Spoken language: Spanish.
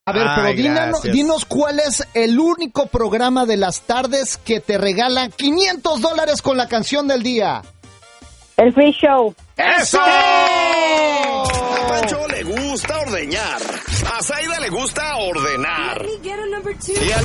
A ver, pero dinos cuál es el único programa de las tardes que te regala $500 con la canción del día. El Free Show. ¡Eso! A Pancho le gusta ordeñar. A Zaida le gusta ordenar. Y